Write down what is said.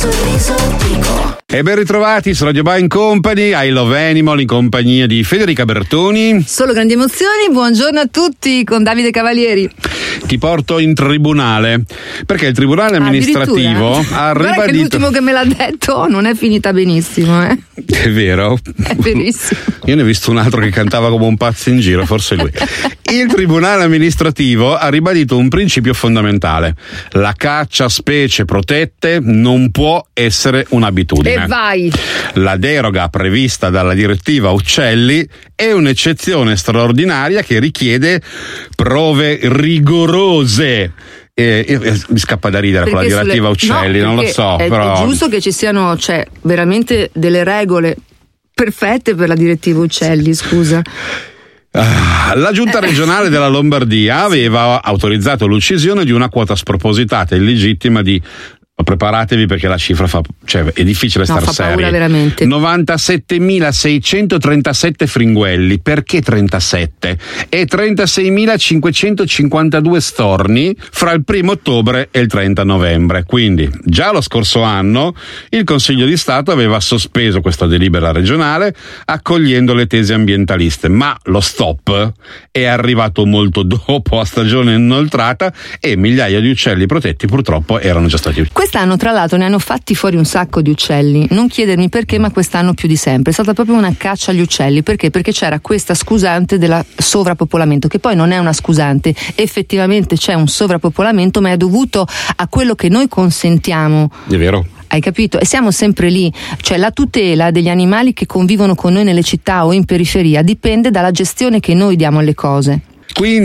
sorriso dico. E ben ritrovati su Radio Bar in Company, I Love Animal, in compagnia di Federica Bertoni. Solo grandi emozioni, buongiorno a tutti con Davide Cavalieri. Ti porto in tribunale, perché il tribunale amministrativo ha Guarda ribadito... che l'ultimo che me l'ha detto non è finita benissimo, eh? È vero? È verissimo. Io ne ho visto un altro che cantava come un pazzo in giro, forse lui. Il tribunale amministrativo ha ribadito un principio fondamentale: la caccia a specie protette non può essere un'abitudine. E vai! La deroga prevista dalla direttiva Uccelli è un'eccezione straordinaria che richiede prove rigorose. Mi scappa da ridere con la direttiva Uccelli, no, non lo so, però è giusto che ci siano, veramente delle regole perfette per la direttiva Uccelli, scusa. La giunta regionale della Lombardia aveva autorizzato l'uccisione di una quota spropositata e illegittima di... Preparatevi perché la cifra è difficile star seri. Paura veramente. 97.637 fringuelli, perché 37? E 36.552 storni fra il 1° ottobre e il 30 novembre. Quindi già lo scorso anno il Consiglio di Stato aveva sospeso questa delibera regionale accogliendo le tesi ambientaliste, ma lo stop è arrivato molto dopo, a stagione inoltrata, e migliaia di uccelli protetti purtroppo erano già stati uccisi. Quest'anno tra l'altro ne hanno fatti fuori un sacco di uccelli, non chiedermi perché, ma quest'anno più di sempre è stata proprio una caccia agli uccelli. Perché? Perché c'era questa scusante del sovrappopolamento, che poi non è una scusante, effettivamente c'è un sovrappopolamento, ma è dovuto a quello che noi consentiamo. È vero. Hai capito? E siamo sempre lì, cioè la tutela degli animali che convivono con noi nelle città o in periferia dipende dalla gestione che noi diamo alle cose. Quindi